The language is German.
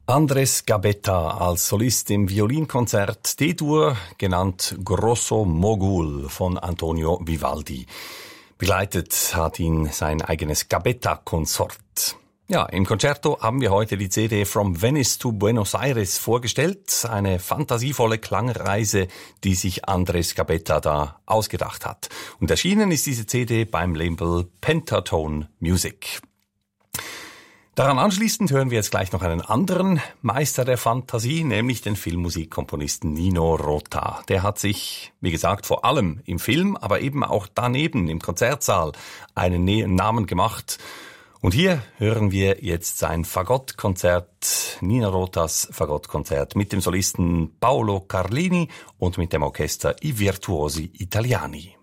Andres Gabetta als Solist im Violinkonzert D-Dur, genannt Grosso Mogul von Antonio Vivaldi. Begleitet hat ihn sein eigenes Gabetta-Konsort. Ja, im Concerto haben wir heute die CD From Venice to Buenos Aires vorgestellt. Eine fantasievolle Klangreise, die sich Andres Gabetta da ausgedacht hat. Und erschienen ist diese CD beim Label Pentatone Music. Daran anschließend hören wir jetzt gleich noch einen anderen Meister der Fantasie, nämlich den Filmmusikkomponisten Nino Rota. Der hat sich, wie gesagt, vor allem im Film, aber eben auch daneben im Konzertsaal einen Namen gemacht. Und hier hören wir jetzt sein Fagottkonzert, Nino Rotas Fagottkonzert mit dem Solisten Paolo Carlini und mit dem Orchester I Virtuosi Italiani.